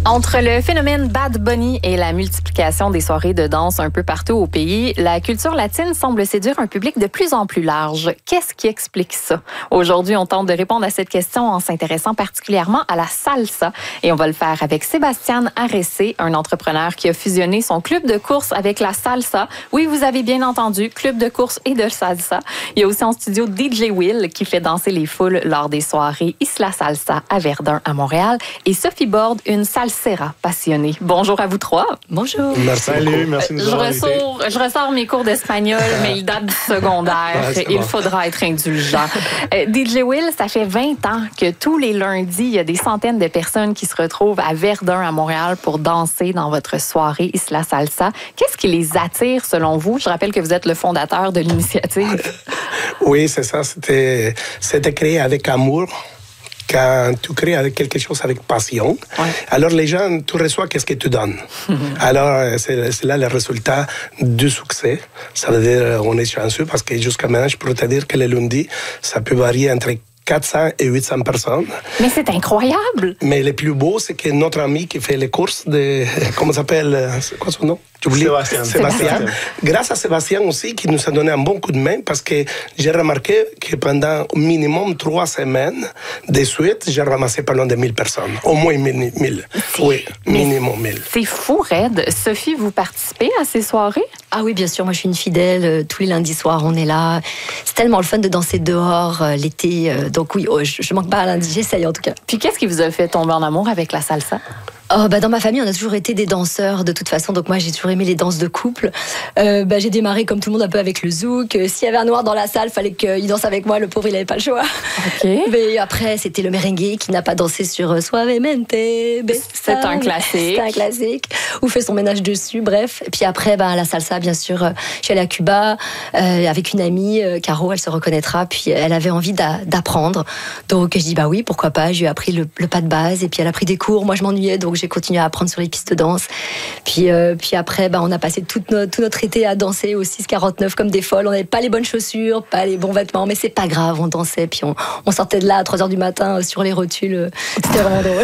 Entre le phénomène Bad Bunny et la multiplication des soirées de danse un peu partout au pays, la culture latine semble séduire un public de plus en plus large. Qu'est-ce qui explique ça? Aujourd'hui, on tente de répondre à cette question en s'intéressant particulièrement à la salsa. Et on va le faire avec Sébastien Arressé, un entrepreneur qui a fusionné son club de course avec la salsa. Oui, vous avez bien entendu, club de course et de salsa. Il y a aussi en studio DJ Will qui fait danser les foules lors des soirées Isla Salsa à Verdun, à Montréal. Et Sophie Borde, une salsera passionnée. Bonjour à vous trois. Bonjour. Merci. Salut, merci de nous avoir invités. Je ressors mes cours d'espagnol, mais ils datent du secondaire. Il faudra être indulgent. DJ Will, ça fait 20 ans que tous les lundis, il y a des centaines de personnes qui se retrouvent à Verdun, à Montréal, pour danser dans votre soirée Isla Salsa. Qu'est-ce qui les attire, selon vous? Je rappelle que vous êtes le fondateur de l'initiative. Oui, c'est ça. C'était créé avec amour. Quand tu crées avec quelque chose avec passion, alors les gens, tu reçois qu'est-ce que tu donnes. Alors, c'est là le résultat du succès. Ça veut dire on est chanceux parce que jusqu'à maintenant, je pourrais te dire que le lundi, ça peut varier entre 400 et 800 personnes. Mais c'est incroyable! Mais le plus beau, c'est que notre ami qui fait les courses de... Comment ça s'appelle? C'est quoi son nom? Sébastien. Grâce à Sébastien aussi, qui nous a donné un bon coup de main, parce que j'ai remarqué que pendant au minimum 3 semaines de suite, j'ai ramassé pas loin de 1000 personnes. Au moins 1000. Oui, minimum 1000. C'est fou, raide. Sophie, vous participez à ces soirées? Ah oui, bien sûr. Moi, je suis une fidèle. Tous les lundis soirs, on est là. C'est tellement le fun de danser dehors l'été. Donc oui, je manque pas à lundi. J'essaye en tout cas. Puis qu'est-ce qui vous a fait tomber en amour avec la salsa? Dans ma famille, on a toujours été des danseurs de toute façon. Donc moi, j'ai toujours aimé les danses de couple. J'ai démarré comme tout le monde un peu avec le zouk. S'il y avait un noir dans la salle, fallait qu'il danse avec moi. Le pauvre, il n'avait pas le choix. Okay. Mais après, c'était le merengue qui n'a pas dansé sur Suavemente. C'est un classique. C'est un classique. Ou fait son ménage dessus, bref. Et puis après, la salsa, bien sûr. Je suis allée à Cuba avec une amie, Caro, elle se reconnaîtra. Puis elle avait envie d'apprendre. Donc je dis oui, pourquoi pas. Je lui ai appris le pas de base. Et puis elle a pris des cours. Moi, je m'ennuyais, donc j'ai continué à apprendre sur les pistes de danse. Puis après, on a passé tout notre été à danser au 649 comme des folles. On n'avait pas les bonnes chaussures, pas les bons vêtements, mais c'est pas grave, on dansait. Puis on sortait de là à 3h du matin sur les rotules. C'était vraiment drôle.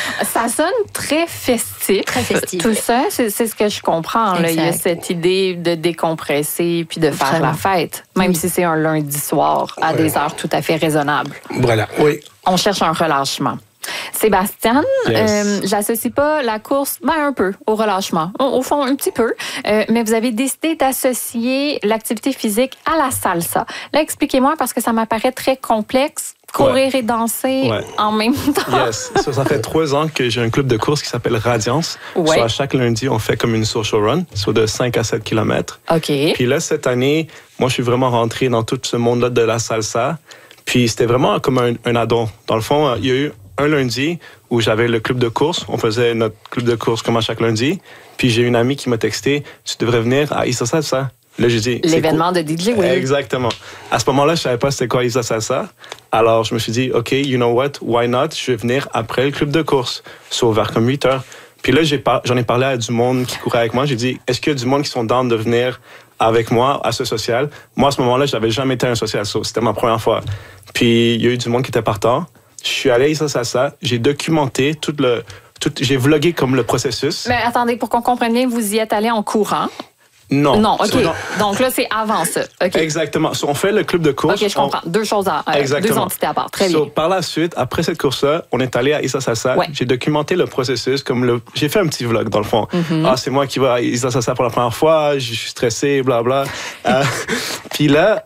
Ça sonne très festif. Très festif. Tout ça, c'est ce que je comprends. Là. Il y a cette idée de décompresser puis de faire la fête, même si c'est un lundi soir à des heures tout à fait raisonnables. Voilà, oui. On cherche un relâchement. Sébastien, j'associe pas la course, un peu au relâchement, au fond un petit peu, mais vous avez décidé d'associer l'activité physique à la salsa. Là, expliquez-moi parce que ça m'apparaît très complexe. Courir et danser en même temps. Yes. Ça fait 3 ans que j'ai un club de course qui s'appelle Radiance. À chaque lundi, on fait comme une social run, soit de 5 à 7 km. OK. Puis là, cette année, moi, je suis vraiment rentré dans tout ce monde-là de la salsa. Puis c'était vraiment comme un add-on. Dans le fond, il y a eu un lundi où j'avais le club de course. On faisait notre club de course comme à chaque lundi. Puis j'ai une amie qui m'a texté, tu devrais venir à Isla Salsa. Là, j'ai dit, l'événement de DJ Will. Exactement. À ce moment-là, je savais pas c'était quoi Isla Salsa. Alors, je me suis dit, OK, you know what, why not? Je vais venir après le club de course, soit vers comme 8h. Puis là, j'en ai parlé à du monde qui courait avec moi. J'ai dit, est-ce qu'il y a du monde qui sont down de venir avec moi à ce social? Moi, à ce moment-là, je n'avais jamais été à un social, c'était ma première fois. Puis, il y a eu du monde qui était partant. Je suis allé à Isla Salsa, j'ai documenté j'ai vlogué comme le processus. Mais attendez, pour qu'on comprenne bien, vous y êtes allé en courant? Non. Non, OK. Donc là, c'est avant ça. Okay. Exactement. On fait le club de course. OK, je comprends. Deux choses deux entités à part. Très bien. Par la suite, après cette course-là, on est allé à Isla Salsa. Ouais. J'ai documenté le processus. J'ai fait un petit vlog, dans le fond. Mm-hmm. C'est moi qui vais à Isla Salsa pour la première fois. Je suis stressé, blabla. Puis là...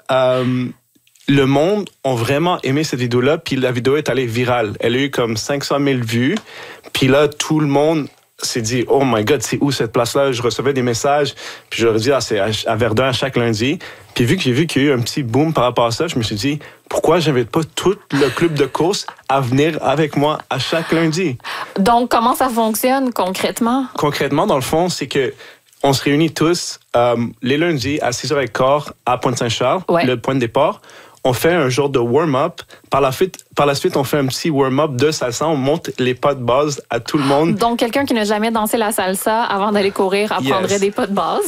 le monde a vraiment aimé cette vidéo-là, puis la vidéo est allée virale. Elle a eu comme 500 000 vues, puis là, tout le monde s'est dit « Oh my God, c'est où cette place-là? » Je recevais des messages, puis je leur ai dit « c'est à Verdun à chaque lundi. » Puis vu que j'ai vu qu'il y a eu un petit boom par rapport à ça, je me suis dit « Pourquoi j'invite pas tout le club de course à venir avec moi à chaque lundi? » Donc, comment ça fonctionne concrètement? Concrètement, dans le fond, c'est que on se réunit tous les lundis à 6h15 à Pointe-Saint-Charles, le point de départ. On fait un genre de warm-up. Par la suite, on fait un petit warm-up de salsa. On monte les pas de base à tout le monde. Donc, quelqu'un qui n'a jamais dansé la salsa avant d'aller courir apprendrait des pas de base.